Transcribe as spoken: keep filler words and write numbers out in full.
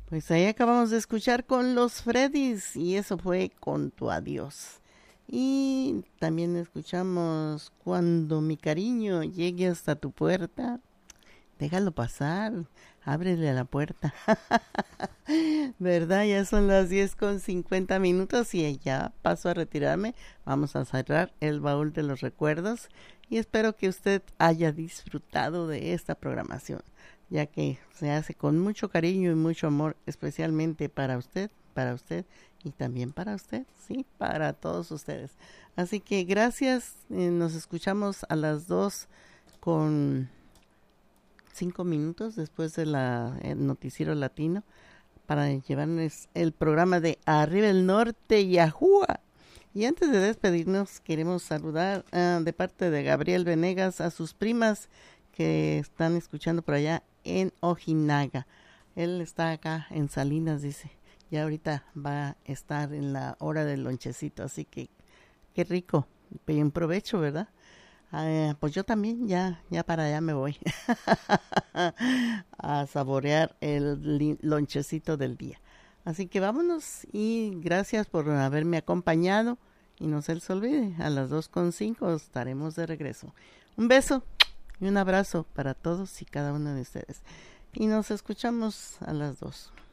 Pues ahí acabamos de escuchar con los Freddys y eso fue Con tu adiós. Y también escuchamos Cuando mi cariño llegue hasta tu puerta. Déjalo pasar, ábrele la puerta. ¿Verdad? Ya son las diez con cincuenta minutos y ya paso a retirarme. Vamos a cerrar el baúl de los recuerdos y espero que usted haya disfrutado de esta programación, ya que se hace con mucho cariño y mucho amor, especialmente para usted, para usted y también para usted, sí, para todos ustedes. Así que gracias, eh, nos escuchamos a las dos con cinco minutos después de la el noticiero latino para llevarles el programa de Arriba el Norte y Ajúa. Y antes de despedirnos, queremos saludar uh, de parte de Gabriel Venegas a sus primas que están escuchando por allá en Ojinaga. Él está acá en Salinas, dice. Ya ahorita va a estar en la hora del lonchecito, así que qué rico. Bien provecho, ¿verdad? Uh, pues yo también ya, ya para allá me voy a saborear el lonchecito del día. Así que vámonos y gracias por haberme acompañado y no se les olvide, a las dos con cinco estaremos de regreso. Un beso y un abrazo para todos y cada uno de ustedes y nos escuchamos a las dos.